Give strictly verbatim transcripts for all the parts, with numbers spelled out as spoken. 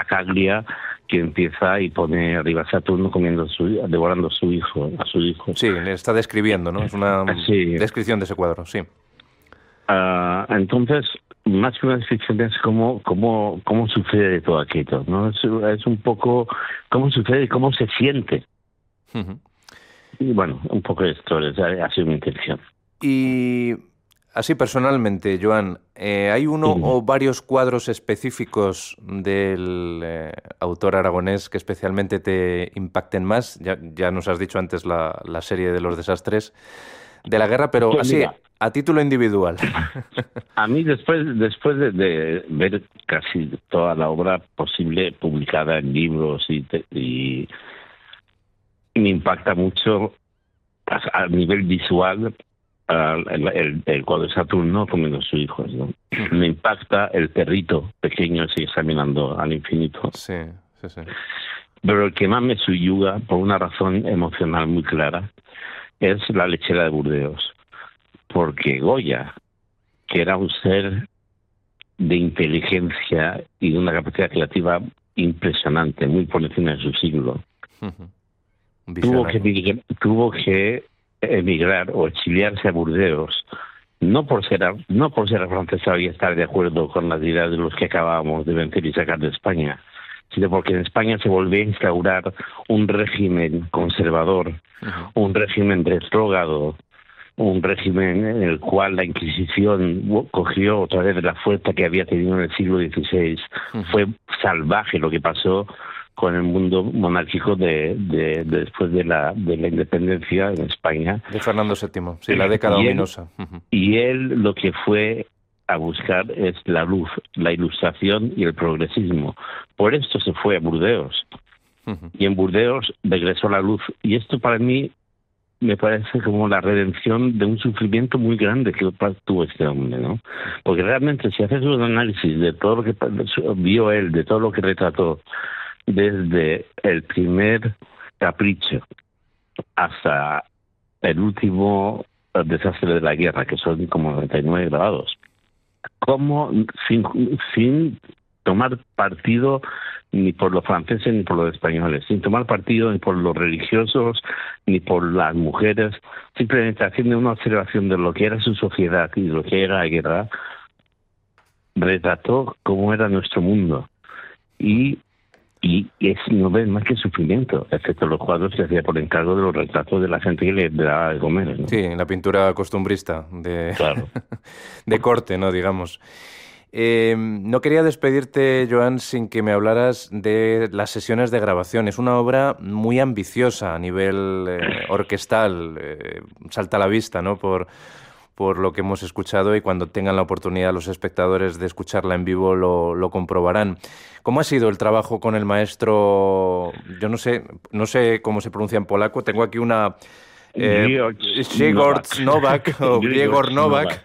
Tartaglia, que empieza y pone arriba a Saturno comiendo su, devorando a su hijo, a su hijo. Sí, le está describiendo, ¿no? Es una sí. descripción de ese cuadro, sí. Uh, entonces, más que una descripción es cómo, cómo, cómo sucede todo aquello, ¿no? Es, es un poco cómo sucede y cómo se siente. Uh-huh. Y bueno, un poco de esto ha sido mi intención. Y así personalmente, Joan, eh, ¿hay uno sí. o varios cuadros específicos del eh, autor aragonés que especialmente te impacten más? Ya, ya nos has dicho antes la, la serie de los desastres de la guerra, pero pues así, mira, a título individual. A mí, después, después de, de ver casi toda la obra posible publicada en libros y, y me impacta mucho a, a nivel visual uh, el, el, el cuadro de Saturno comiendo a sus hijos, ¿no? Me impacta el perrito pequeño así examinando al infinito. Sí, sí, sí. Pero el que más me subyuga, por una razón emocional muy clara, es la lechera de Burdeos. Porque Goya, que era un ser de inteligencia y de una capacidad creativa impresionante, muy por encima de su siglo, uh-huh. tuvo, que emigrar, tuvo que emigrar o exiliarse a Burdeos, no por ser no por ser francesa y estar de acuerdo con las ideas de los que acabábamos de vencer y sacar de España, sino porque en España se volvió a instaurar un régimen conservador, uh-huh. un régimen retrógrado, un régimen en el cual la Inquisición cogió otra vez la fuerza que había tenido en el siglo dieciséis. Uh-huh. Fue salvaje lo que pasó con el mundo monárquico de, de, de después de la, de la independencia en España. De Fernando séptimo, sí, la década y ominosa. Él, uh-huh. Y él lo que fue a buscar es la luz, la ilustración y el progresismo. Por esto se fue a Burdeos. Uh-huh. Y en Burdeos regresó la luz. Y esto para mí me parece como la redención de un sufrimiento muy grande que tuvo este hombre, ¿no? Porque realmente si haces un análisis de todo lo que vio él, de todo lo que retrató, desde el primer capricho hasta el último desastre de la guerra, que son como noventa y nueve grabados, como sin, sin tomar partido ni por los franceses ni por los españoles, sin tomar partido ni por los religiosos ni por las mujeres, simplemente haciendo una observación de lo que era su sociedad y lo que era la guerra, retrató cómo era nuestro mundo. Y, y, y es, no ves más que sufrimiento, excepto los cuadros que hacía por encargo de los retratos de la gente que le daba de comer, ¿no? Sí, la pintura costumbrista de, claro. de corte, ¿no? Digamos. Eh, no quería despedirte, Joan, sin que me hablaras de las sesiones de grabación. Es una obra muy ambiciosa a nivel eh, orquestal, eh, salta a la vista, ¿no? Por, por lo que hemos escuchado, y cuando tengan la oportunidad los espectadores de escucharla en vivo lo, lo comprobarán. ¿Cómo ha sido el trabajo con el maestro? Yo no sé, no sé cómo se pronuncia en polaco. Tengo aquí una... Eh, Grzegorz Nowak o Grzegorz Nowak.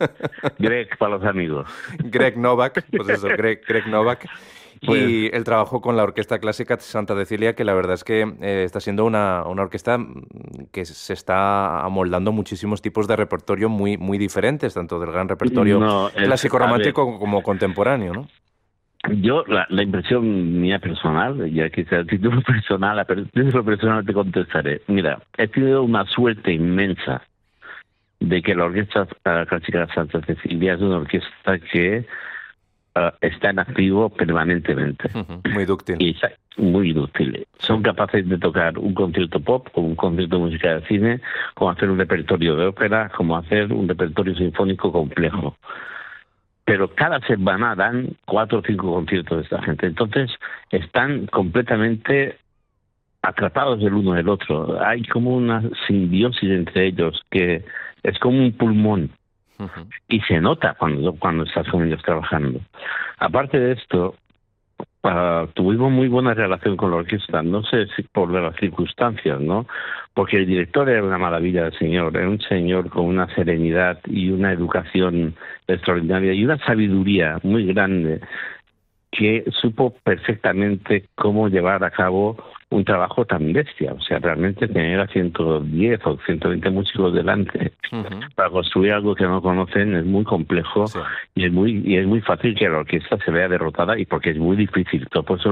Greg para los amigos. Greg Nowak, pues eso, Greg, Greg Nowak. Pues, y el trabajo con la Orquesta Clásica Santa Cecilia, que la verdad es que eh, está siendo una, una orquesta que se está amoldando muchísimos tipos de repertorio muy, muy diferentes, tanto del gran repertorio no, clásico romántico como contemporáneo, ¿no? Yo, la, la impresión mía personal, ya que sea el título personal, a título personal te contestaré. Mira, he tenido una suerte inmensa de que la Orquesta Clásica de Santa Cecilia es una orquesta que uh, está en activo permanentemente. Uh-huh. Muy dúctil. Y muy dúctil. Son capaces de tocar un concierto pop, como un concierto de música de cine, como hacer un repertorio de ópera, como hacer un repertorio sinfónico complejo. Pero cada semana dan cuatro o cinco conciertos de esta gente. Entonces están completamente atrapados el uno del otro. Hay como una simbiosis entre ellos que es como un pulmón. Uh-huh. Y se nota cuando, cuando estás con ellos trabajando. Aparte de esto, uh, tuvimos muy buena relación con la orquesta. No sé si por las circunstancias, ¿no? Porque el director era una maravilla del señor. Era un señor con una serenidad y una educación extraordinaria y una sabiduría muy grande, que supo perfectamente cómo llevar a cabo un trabajo tan bestia. O sea, realmente tener a ciento diez o ciento veinte músicos delante uh-huh. para construir algo que no conocen es muy complejo. Sí. y es muy y es muy fácil que la orquesta se vea derrotada, y porque es muy difícil. Por eso